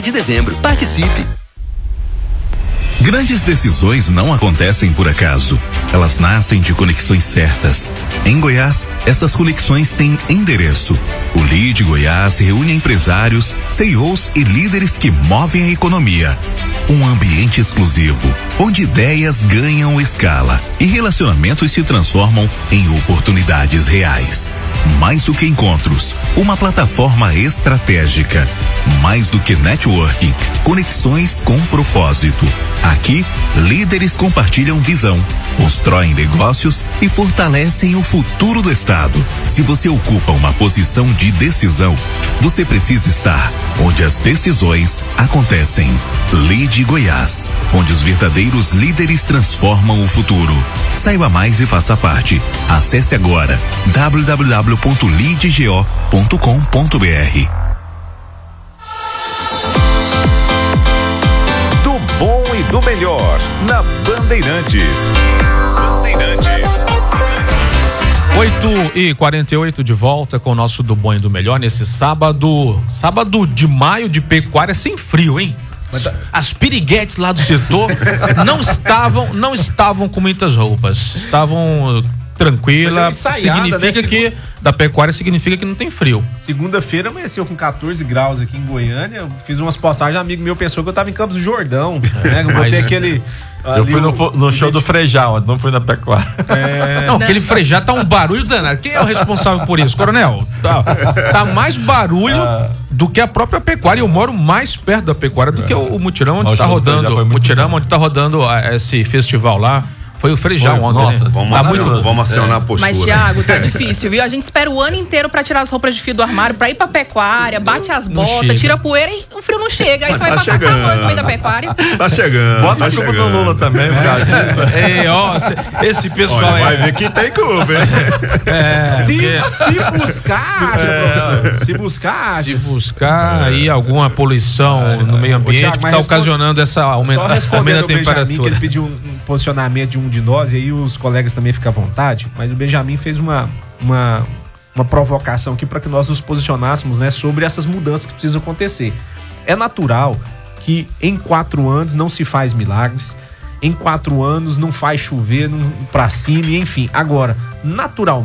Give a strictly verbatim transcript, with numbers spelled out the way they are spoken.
de dezembro. Participe! Grandes decisões não acontecem por acaso. Elas nascem de conexões certas. Em Goiás, essas conexões têm endereço. O Lead Goiás reúne empresários, C E Os e líderes que movem a economia. Um ambiente exclusivo, onde ideias ganham escala e relacionamentos se transformam em oportunidades reais. Mais do que encontros, uma plataforma estratégica. Mais do que networking, conexões com propósito. Aqui, líderes compartilham visão, constroem negócios e fortalecem o futuro do estado. Se você ocupa uma posição de decisão, você precisa estar onde as decisões acontecem. Lead Goiás, onde os verdadeiros líderes transformam o futuro. Saiba mais e faça parte. Acesse agora w w w ponto lead go ponto com ponto b r. Do bom e do melhor na Bandeirantes. Bandeirantes. oito e quarenta e oito de volta com o nosso Do Bom e do Melhor nesse sábado, sábado de maio de pecuária sem frio, hein? As piriguetes lá do setor não estavam, não estavam com muitas roupas, estavam tranquila, significa né? que da pecuária significa que não tem frio. Segunda-feira amanheceu com quatorze graus aqui em Goiânia. Eu fiz umas postagens, um amigo meu pensou que eu tava em Campos do Jordão, né? Eu botei aquele Eu fui no, no show do Frejal, não fui na pecuária. É... Não, aquele Frejal tá um barulho danado. Quem é o responsável por isso, Coronel? Tá, tá mais barulho ah. do que a própria pecuária. Eu moro mais perto da pecuária do que o, o mutirão onde o tá rodando. O mutirão bom. onde tá rodando a, esse festival lá. Foi o Frejal Foi, ontem, nossa, né? Vamos, tá acionar, muito... vamos acionar é. a postura. Mas, Thiago, tá difícil, viu? A gente espera o ano inteiro pra tirar as roupas de fio do armário, pra ir pra pecuária, bate as botas, tira a poeira e o frio não chega. Aí você vai tá passar calor no meio da pecuária. Tá chegando. Bota tá a culpa chegando. do Lula também, é. É, ó, esse pessoal Olha, aí. vai ver que tem clube, é, se, porque... se buscar, é. se buscar, se buscar aí é. alguma poluição é. no meio ambiente Thiago, que tá ocasionando essa aumenta, aumenta a temperatura. Que ele pediu um posicionamento de um de nós e aí os colegas também ficam à vontade, mas o Benjamin fez uma, uma, uma provocação aqui para que nós nos posicionássemos, né, sobre essas mudanças que precisam acontecer. É natural que em quatro anos não se faz milagres, em quatro anos não faz chover para cima, enfim. Agora, naturalmente